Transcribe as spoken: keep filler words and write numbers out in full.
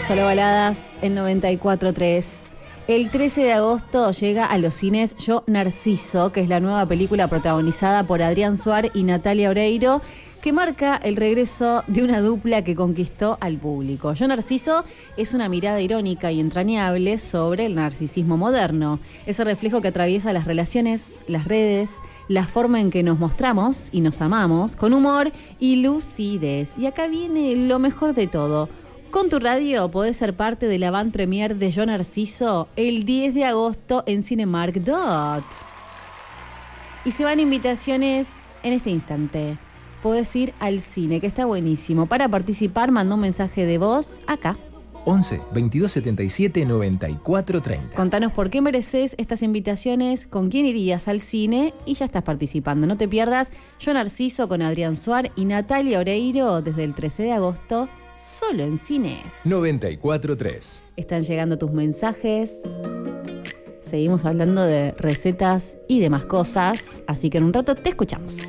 Solo Baladas en noventa y cuatro tres. El trece de agosto llega a los cines Yo Narciso, que es la nueva película protagonizada por Adrián Suar y Natalia Oreiro, que marca el regreso de una dupla que conquistó al público. Yo Narciso es una mirada irónica y entrañable sobre el narcisismo moderno, ese reflejo que atraviesa las relaciones, las redes, la forma en que nos mostramos y nos amamos, con humor y lucidez. Y acá viene lo mejor de todo. Con tu radio podés ser parte de la avant premier de Yo Narciso el diez de agosto en Cinemark Dot. Y se van invitaciones en este instante. Podés ir al cine, que está buenísimo. Para participar, manda un mensaje de voz acá. once, veintidós setenta y siete, noventa y cuatro treinta. Contanos por qué mereces estas invitaciones, con quién irías al cine y ya estás participando. No te pierdas Yo Narciso con Adrián Suar y Natalia Oreiro desde el trece de agosto, solo en cines. noventa y cuatro tres. Están llegando tus mensajes. Seguimos hablando de recetas y demás cosas, así que en un rato te escuchamos.